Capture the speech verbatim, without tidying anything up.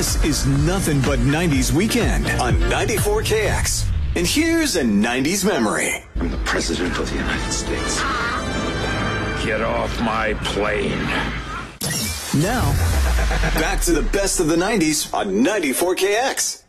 This is Nothing But nineties Weekend on ninety-four K X. And here's a nineties memory. I'm the President of the United States. Get off my plane. Now, back to the best of the nineties on ninety-four K X.